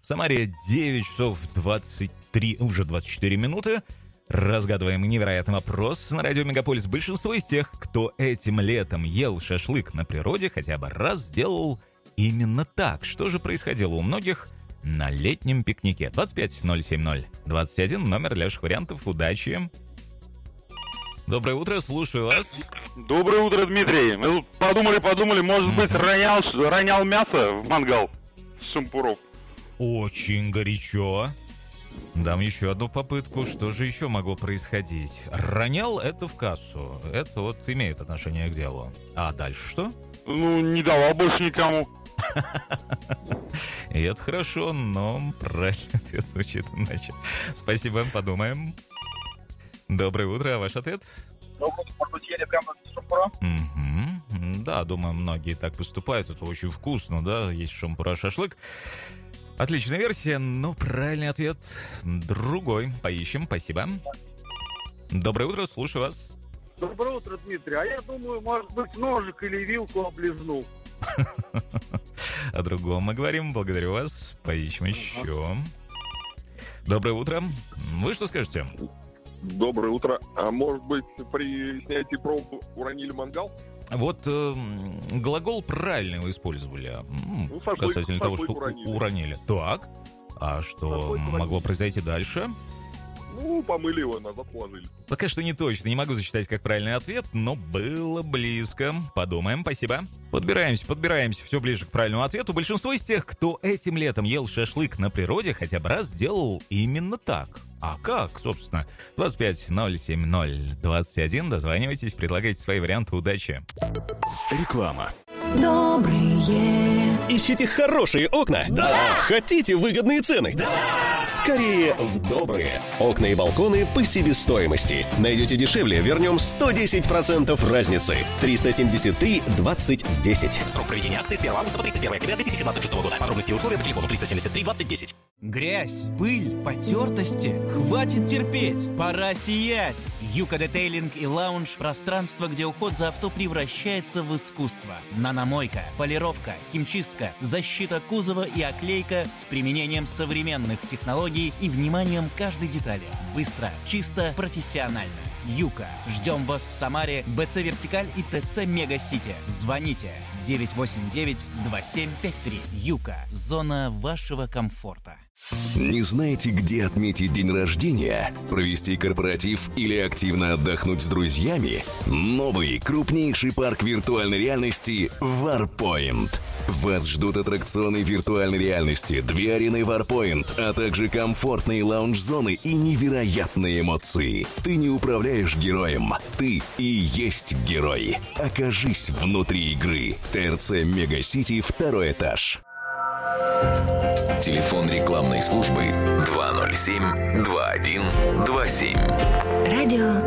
В Самаре 9 часов 24 минуты. Разгадываем невероятный вопрос на радио Мегаполис. Большинство из тех, кто этим летом ел шашлык на природе, хотя бы раз сделал именно так. Что же происходило у многих на летнем пикнике? 25-070-21, номер для ваших вариантов. Удачи. Доброе утро, слушаю вас. Доброе утро, Дмитрий. Мы тут подумали, может быть, ронял мясо в мангал с шампуров. Очень горячо. Дам еще одну попытку. Что же еще могло происходить? Ронял — это в кассу. Это вот имеет отношение к делу. А дальше что? Ну, не давал больше никому. И это хорошо, но правильный ответ звучит иначе. Спасибо, подумаем. Доброе утро, а ваш ответ? Может быть, ели прямо с шампура? Да, думаю, многие так поступают. Это очень вкусно, да, есть шампура-шашлык. Отличная версия, но правильный ответ другой. Поищем, спасибо. Доброе утро, слушаю вас. Доброе утро, Дмитрий. А я думаю, может быть, ножик или вилку облизнул. О другом мы говорим. Благодарю вас. Поищем еще. Доброе утро. Вы что скажете? Доброе утро. А может быть, при снятии проб уронили мангал? Вот глагол правильно вы использовали. Касательно того, что уронили. Так. А что могло произойти дальше? Ну, помыли его, назад положили. Пока что не точно, не могу зачитать как правильный ответ, но было близко. Подумаем, спасибо. Подбираемся все ближе к правильному ответу. Большинство из тех, кто этим летом ел шашлык на природе, хотя бы раз сделал именно так. А как, собственно? 25-070-21. Дозванивайтесь, предлагайте свои варианты. Удачи. Реклама. Добрые. Ищите хорошие окна? Да! Хотите выгодные цены? Да! Скорее в Добрые. Окна и балконы по себестоимости. Найдете дешевле, вернем 110% разницы. 373-20-10. Срок проведения акции с 1 августа по 31 октября 2026 года. Подробности и условия по телефону 373-20-10. Грязь, пыль, потертости. Хватит терпеть. Пора сиять. Юка Детейлинг и Лаунж – пространство, где уход за авто превращается в искусство. Наномойка, полировка, химчистка, защита кузова и оклейка с применением современных технологий и вниманием к каждой детали. Быстро, чисто, профессионально. Юка. Ждем вас в Самаре, БЦ Вертикаль и ТЦ Мега-Сити. Звоните 989-2753. Юка. Зона вашего комфорта. Не знаете, где отметить день рождения, провести корпоратив или активно отдохнуть с друзьями? Новый, крупнейший парк виртуальной реальности Warpoint. Вас ждут аттракционы виртуальной реальности, 2 арены Warpoint, а также комфортные лаунж-зоны и невероятные эмоции. Ты не управляешь героем, ты и есть герой. Окажись внутри игры. ТРЦ Мега-Сити, 2-й этаж. Телефон рекламной службы 207-2127. Радио